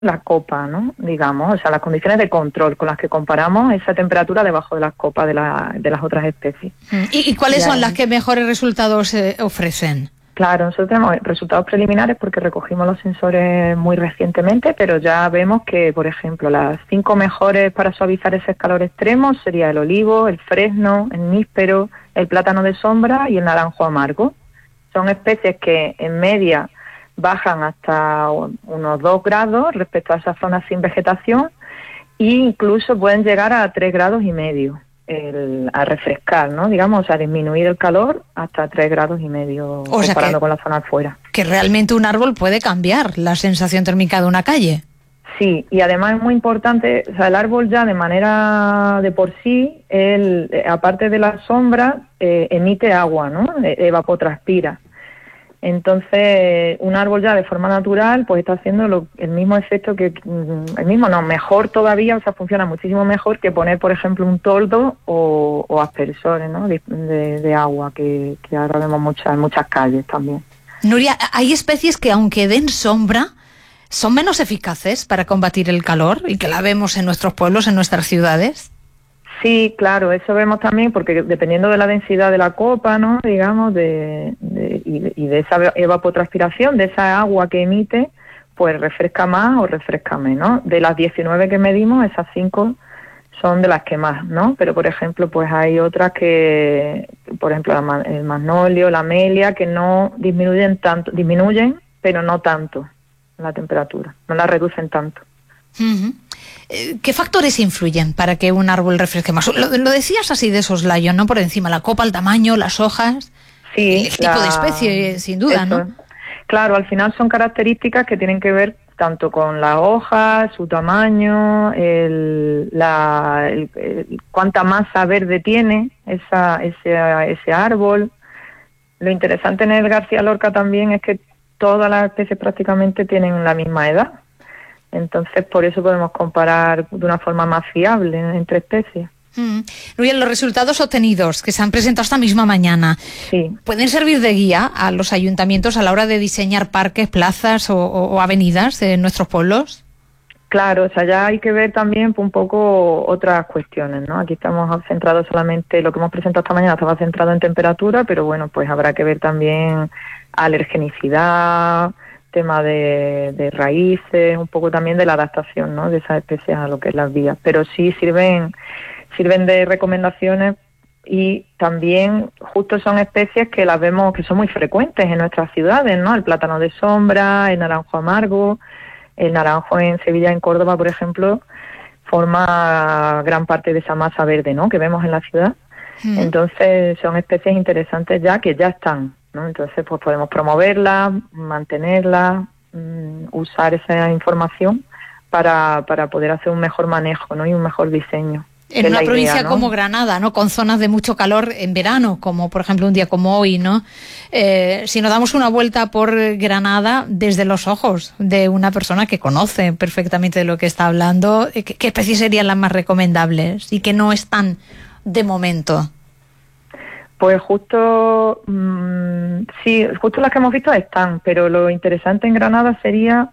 la copa, ¿no? Digamos, o sea, las condiciones de control con las que comparamos esa temperatura debajo de las copas de las otras especies. ¿Y cuáles son las que mejores resultados ofrecen? Claro, nosotros tenemos resultados preliminares porque recogimos los sensores muy recientemente, pero ya vemos que, por ejemplo, las 5 mejores para suavizar ese calor extremo sería el olivo, el fresno, el níspero, el plátano de sombra y el naranjo amargo. Son especies que en media bajan hasta unos 2 grados respecto a esas zonas sin vegetación e incluso pueden llegar a 3,5 grados a refrescar, ¿no? Digamos, a disminuir el calor hasta 3,5 grados comparando con la zona afuera. Que realmente un árbol puede cambiar la sensación térmica de una calle. Sí, y además es muy importante, o sea, el árbol ya de manera de por sí, aparte de la sombra, emite agua, ¿no? Evapotranspira. Entonces, un árbol ya de forma natural, pues está haciendo el mismo efecto mejor todavía, o sea, funciona muchísimo mejor que poner, por ejemplo, un toldo o aspersores, ¿no? de agua, que ahora vemos en muchas calles también. Nuria, hay especies que aunque den sombra, son menos eficaces para combatir el calor y que la vemos en nuestros pueblos, en nuestras ciudades. Sí, claro, eso vemos también porque dependiendo de la densidad de la copa, ¿no? Digamos, y de esa evapotranspiración, de esa agua que emite, pues refresca más o refresca menos. De las 19 que medimos, esas 5 son de las que más, ¿no? Pero, por ejemplo, pues hay otras que, por ejemplo, el magnolio, la amelia, que no disminuyen tanto, disminuyen, pero no tanto la temperatura, no la reducen tanto. Uh-huh. ¿Qué factores influyen para que un árbol refresque más? Lo decías así de soslayo, ¿no? Por encima, la copa, el tamaño, las hojas, sí, el tipo de especie, sin duda, eso, ¿no? Claro, al final son características que tienen que ver tanto con las hojas, su tamaño, cuánta masa verde tiene ese árbol. Lo interesante en el García Lorca también es que todas las especies prácticamente tienen la misma edad. Entonces, por eso podemos comparar de una forma más fiable entre especies. Nuria, los resultados obtenidos que se han presentado esta misma mañana, sí, ¿pueden servir de guía a los ayuntamientos a la hora de diseñar parques, plazas o avenidas en nuestros pueblos? Claro, o sea, ya hay que ver también un poco otras cuestiones, ¿no? Aquí estamos centrados solamente, lo que hemos presentado esta mañana estaba centrado en temperatura, pero bueno, pues habrá que ver también alergenicidad, tema de raíces, un poco también de la adaptación, ¿no? De esas especies a lo que es las vías, pero sí sirven de recomendaciones y también justo son especies que las vemos que son muy frecuentes en nuestras ciudades, ¿no? El plátano de sombra, el naranjo amargo, el naranjo en Sevilla, en Córdoba, por ejemplo, forma gran parte de esa masa verde, ¿no? Que vemos en la ciudad. Entonces son especies interesantes ya que ya están, ¿no? Entonces pues podemos promoverlas, mantenerlas, usar esa información para poder hacer un mejor manejo, ¿no? Y un mejor diseño. En una provincia, ¿no?, como Granada, ¿no? Con zonas de mucho calor en verano, como por ejemplo un día como hoy, ¿no? Si nos damos una vuelta por Granada desde los ojos de una persona que conoce perfectamente de lo que está hablando, ¿qué especies serían las más recomendables y que no están de momento? Pues justo, sí, justo las que hemos visto están, pero lo interesante en Granada sería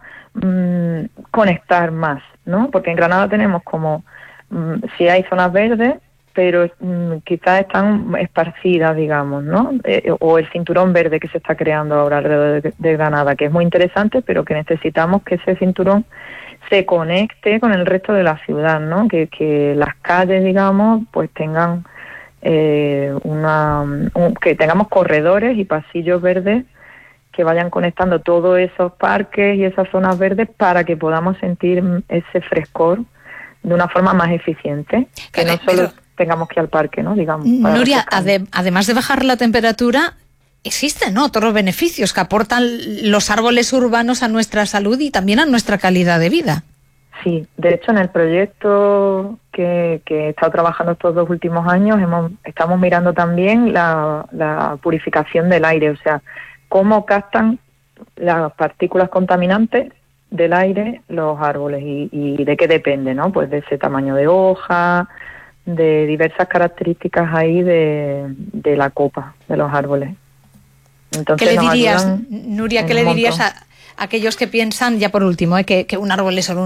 conectar más, ¿no? Porque en Granada tenemos como, sí hay zonas verdes, pero quizás están esparcidas, digamos, ¿no? O el cinturón verde que se está creando ahora alrededor de Granada, que es muy interesante, pero que necesitamos que ese cinturón se conecte con el resto de la ciudad, ¿no? Que las calles, digamos, pues tengan que tengamos corredores y pasillos verdes que vayan conectando todos esos parques y esas zonas verdes para que podamos sentir ese frescor de una forma más eficiente, que no solo tengamos que ir al parque, ¿no? Digamos. Nuria, además de bajar la temperatura, existen, ¿no?, otros beneficios que aportan los árboles urbanos a nuestra salud y también a nuestra calidad de vida. Sí, de hecho en el proyecto que he estado trabajando estos 2 últimos años estamos mirando también la purificación del aire, o sea, cómo captan las partículas contaminantes del aire los árboles y de qué depende, ¿no? Pues de ese tamaño de hoja, de diversas características ahí de la copa de los árboles. Entonces, ¿qué le dirías, Nuria, qué le dirías aquellos que piensan, ya por último, que un árbol es solo